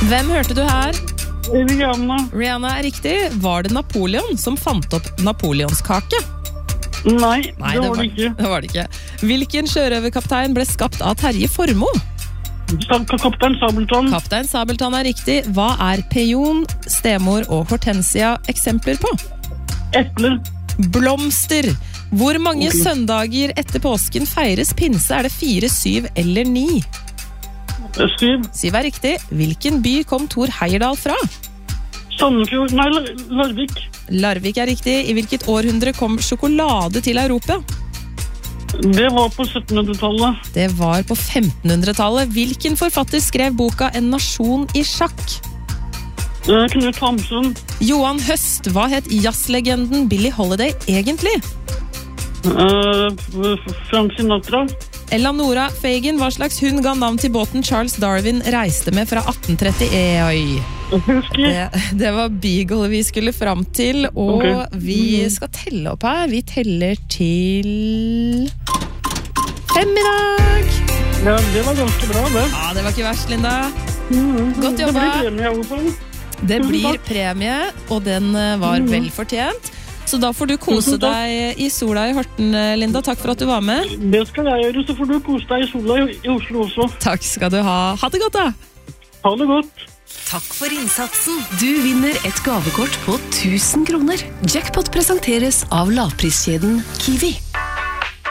Hvem hørte du her? Rihanna. Rihanna er riktig. Var det Napoleon som fant opp napoleonskake? Nei, det var det ikke. Det var det ikke. Hvilken sjørøverkaptein ble skapt av Terje Formoe? Kaptein Sabeltann. Kaptein Sabeltann er riktig. Hva er peon, stemor og hortensia eksempler på? Epler. Blomster. Hvor mange søndager etter påsken feires pinse? Er det 4, 7 eller 9? 7. 7 er riktig. Hvilken by kom Thor Heyerdahl fra? Sandefjord. Nei, Larvik. Larvik er riktig. I hvilket århundre kom sjokolade til Europa? Det var på 1700-tallet. Det var på 1500-tallet. Hvilken forfatter skrev boka En nasjon i sjakk? Knut Hamsun. Johan Høst, hva het jazzlegenden Billie Holiday egentlig? Frank Sinatra. Eleanora Fagan, hva slags hund ga navn til båten Charles Darwin reiste med fra 1830? Det var Beagle vi skulle fram til, og vi skal telle opp her. Vi teller til 5 i dag. Ja, det var ganske bra, det. Ja, det var ikke verst, Linda. Godt jobba. Det blir premie også. Det blir premie, og den var vel fortjent. Så da får du kose deg i sola i Horten, Linda. Takk for at du var med. Det skal jeg gjøre, så får du kose deg i sola i Oslo også. Takk skal du ha. Ha det godt, da. Ha det godt. Takk for innsatsen. Du vinner et gavekort på 1000 kroner. Jackpot presenteres av lavpriskjeden Kiwi.